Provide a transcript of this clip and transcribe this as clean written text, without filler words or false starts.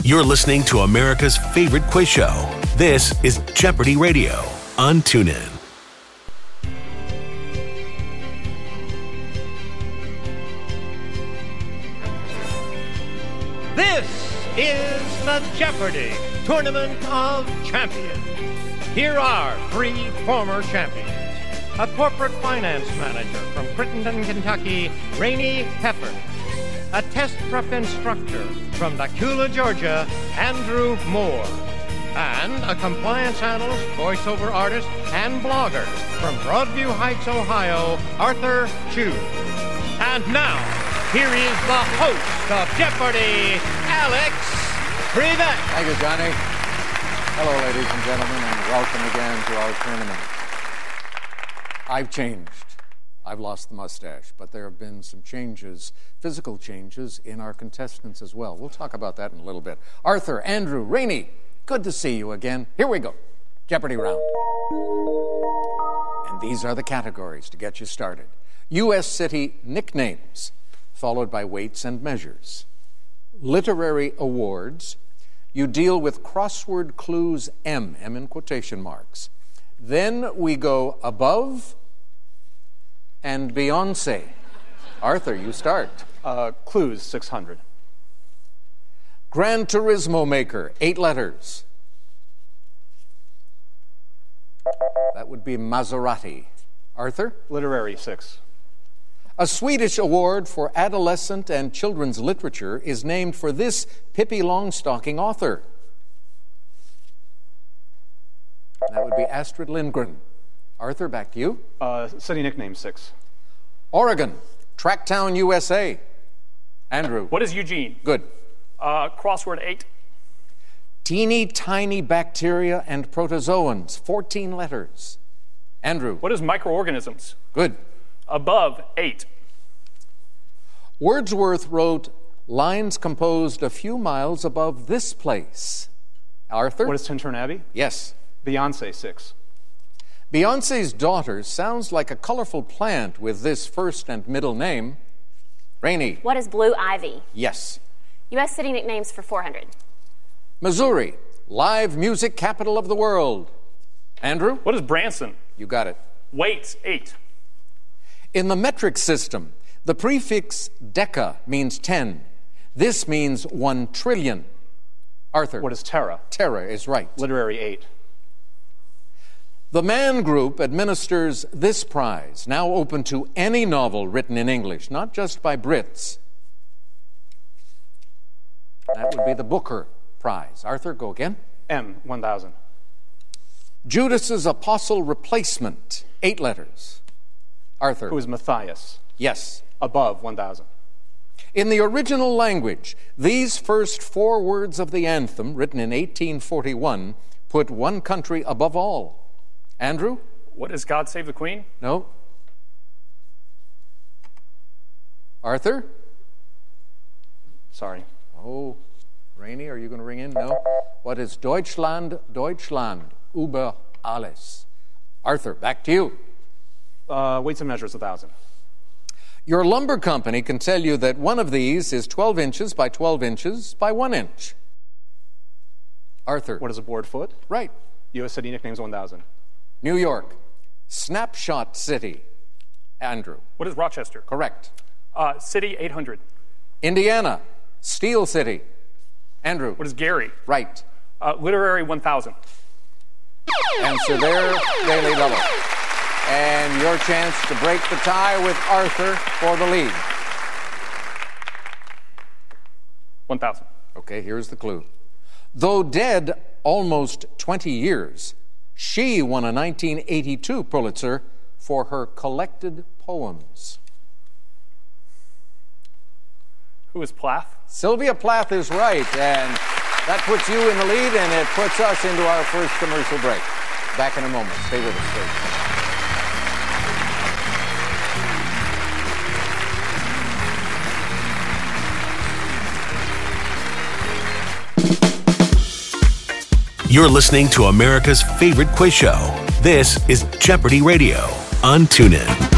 You're listening to America's favorite quiz show. This is Jeopardy Radio on TuneIn. This is the Jeopardy Tournament of Champions. Here are three former champions. A corporate finance manager from Crittenden, Kentucky, Rainey Heffer. A test prep instructor from Nakula, Georgia, Andrew Moore. And a compliance analyst, voiceover artist, and blogger from Broadview Heights, Ohio, Arthur Chu. And now, here is the host of Jeopardy, Alex Trebek. Thank you, Johnny. Hello, ladies and gentlemen, and welcome again to our tournament. I've changed. I've lost the mustache, but there have been some changes, physical changes, in our contestants as well. We'll talk about that in a little bit. Arthur, Andrew, Rainey, good to see you again. Here we go. Jeopardy round. And these are the categories to get you started. U.S. city nicknames, followed by weights and measures. Literary awards. You deal with crossword clues M in quotation marks. Then we go above and Beyonce. Arthur, you start. Clues, 600. Gran Turismo maker, 8 letters. That would be Maserati. Arthur? Literary, 6. A Swedish award for adolescent and children's literature is named for this Pippi Longstocking author. That would be Astrid Lindgren. Arthur, back to you. City nickname, 6. Oregon, Tracktown, USA. Andrew. What is Eugene? Good. Crossword 8. Teeny tiny bacteria and protozoans, 14 letters. Andrew. What is microorganisms? Good. Above 8. Wordsworth wrote lines composed a few miles above this place. Arthur. What is Tintern Abbey? Yes. Beyonce, 6. Beyonce's daughter sounds like a colorful plant with this first and middle name. Rainey. What is Blue Ivy? Yes. U.S. city nicknames for 400. Missouri, live music capital of the world. Andrew? What is Branson? You got it. Weights, 8. In the metric system, the prefix deca means 10. This means 1 trillion. Arthur? What is Terra? Terra is right. Literary, 8. The Mann Group administers this prize, now open to any novel written in English, not just by Brits. That would be the Booker Prize. Arthur, go again. M, 1000. Judas's apostle replacement, 8 letters. Arthur. Who is Matthias? Yes. Above 1000. In the original language, these first 4 words of the anthem, written in 1841, put one country above all. Andrew? What is God Save the Queen? No. Arthur? Sorry. Oh, Rainey, are you going to ring in? No. What is Deutschland, Deutschland, über alles? Arthur, back to you. Weights and measures, 1000. Your lumber company can tell you that one of these is 12 inches by 12 inches by 1 inch. Arthur. What is a board foot? Right. U.S. city nicknames, 1000. New York, Snapshot City. Andrew. What is Rochester? Correct. City, 800. Indiana, Steel City. Andrew. What is Gary? Right. Literary, 1000. Answer there, daily double. And your chance to break the tie with Arthur for the lead. 1000. Okay, here's the clue. Though dead almost 20 years, she won a 1982 Pulitzer for her collected poems. Who is Plath? Sylvia Plath is right, and that puts you in the lead, and it puts us into our first commercial break. Back in a moment. Stay with us, please. You're listening to America's favorite quiz show. This is Jeopardy Radio on TuneIn.